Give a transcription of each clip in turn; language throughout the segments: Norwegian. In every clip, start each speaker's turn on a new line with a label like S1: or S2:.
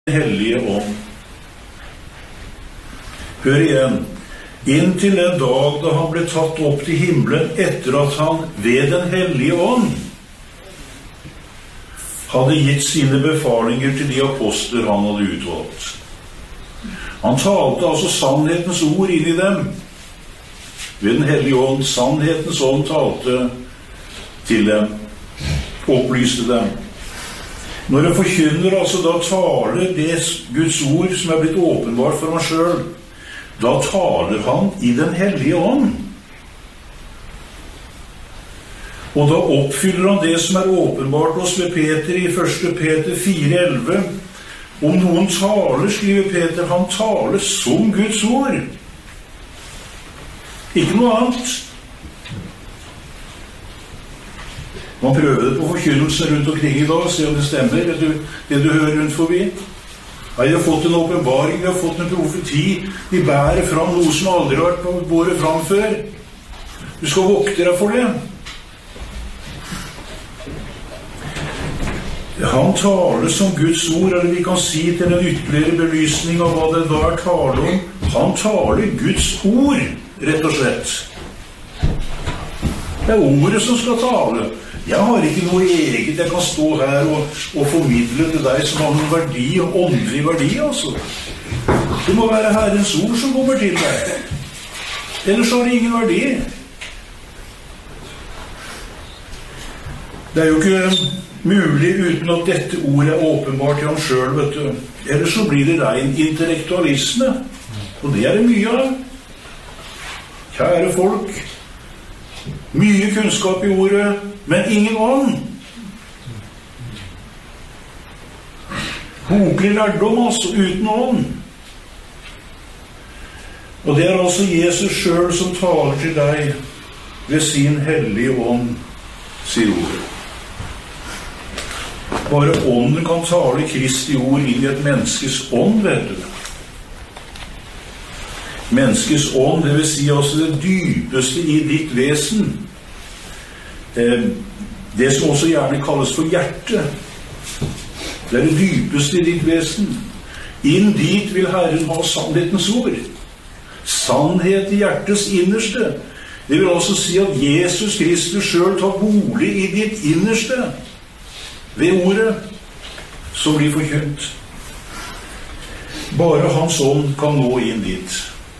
S1: Hellige ånd. Hør igjen. Inntil den dag da han ble tatt opp til himmelen etter at han ved den hellige ånd hadde gitt sine befalinger til de apostler han hadde utvalgt. Han talte altså sannhetens ord inn i dem. Ved den hellige ånd, sannhetens ånd talte til dem, opplyste dem. Når en forkynner altså da taler det Guds ord som blitt åpenbart for han selv, da taler han i den hellige ånd. Og da oppfyller han det som åpenbart hos Peter i 1. Peter 4,11. Om noen taler, skriver Peter, han taler som Guds ord. Ikke noe annet. Man prøver det på forkynnelsen rundt omkring i dag, se om det stemmer, det du hører rundt forbi. Ja, vi har fått en åpenbaring, vi har fått en profeti, vi bærer fram noe som aldri har vært båret fram før. Du skal vokte deg for det. Han taler som Guds ord, eller vi kan si til en ytterligere belysning av hva det da taler om. Han taler Guds ord, rett og slett. Det ordet som skal tale. Jeg har ikke noe eget jeg kan stå her og formidle til deg som har noen verdi, åndelig verdi, altså. Det må være Herrens ord som kommer til deg. Ellers har det ingen verdi. Det jo ikke mulig uten at dette ordet åpenbart til ham selv, vet du. Ellers så blir det rein intellektualisme. Og det det mye av. Kjære folk, mye kunnskap i ordet, men ingen ånd. Boklig lærdom, altså, uten ånd. Og det altså Jesus selv som taler til deg ved sin hellige ånd, sier ordet. Bare ånden kan tale Kristi ord inn i et menneskes ånd, vet du. Menneskets ånd, det vil si altså det dypeste i ditt vesen. Det som også gjerne kalles for hjerte. Det det dypeste i ditt vesen. Inn dit vil Herren ha sannhetens ord. Sannhet i hjertets innerste. Det vil altså si at Jesus Kristus selv tar bolig i ditt innerste. Ved ordet som blir forkynt. Bare hans ånd kan nå inn dit.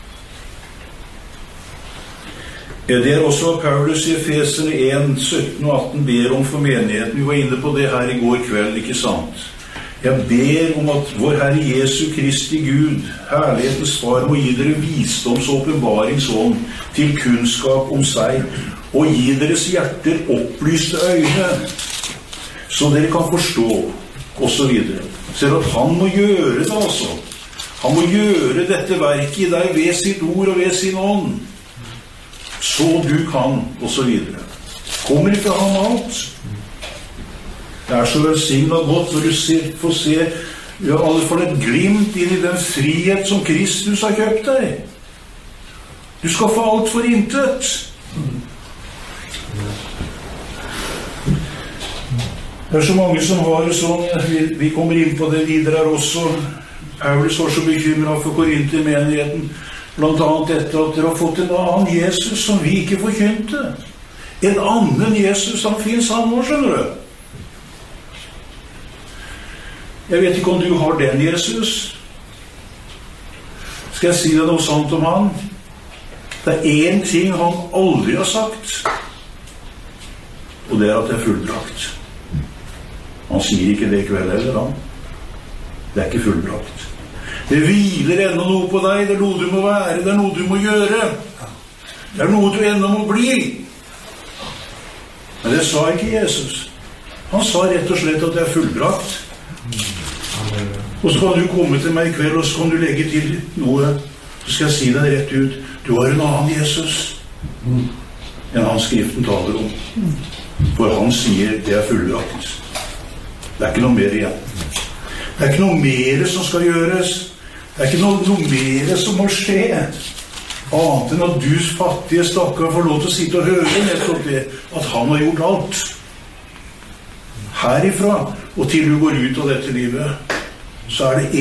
S1: Det også Paulus i Efeserne 1, 17 og 18 ber om for menigheten. Vi var inne på det her i går kveld, ikke sant? Jeg ber om at vår Herre Jesu Kristi Gud, herlighetens far, må gi dere visdoms- og åpenbaringsånd til kunnskap om seg, og gi deres hjerter opplyste øyne, så dere kan forstå, og så videre. Så at han må gjøre det, altså. Han må gjøre dette verket i deg ved sitt ord og ved sin ånd. Så du kan, og så videre. Kommer ikke han alt? Det så velsignet godt når du får se i alle fall et glimt inn i den frihet som Kristus har kjøpt deg. Du skal få alt for intet. Det så mange som har det sånn, vi kommer inn på det videre her også. Paulus var så bekymret for Korinter-menigheten, blant annet etter at dere har fått en annen Jesus som vi ikke forkynte. En annen Jesus, han finnes han nå, skjønner du. Jeg vet ikke om du har den Jesus. Skal jeg si deg noe sant om han? Det en ting han aldri har sagt, og det at det fullbrakt. Han sier ikke det i kveld heller, han. Det ikke fullbrakt. Det hviler enda noe på deg, det noe du må være, det noe du må gjøre. Det noe du enda må bli. Men det sa ikke Jesus. Han sa rett og slett at det fullbrakt. Og så kan du komme til meg i kveld, og så kan du legge til noe. Så skal jeg si deg rett ut. Du har en annen Jesus enn han skriften taler om. For han sier det fullbrakt. Det ikke noe mer igjen. Det ikke noe mer som skal gjøres. Det ikke noe mer som må skje. Annet enn at du fattige stakkar får lov til å sitte og høre nettopp det, at han har gjort alt. Herifra, og til du går ut av dette livet, så er det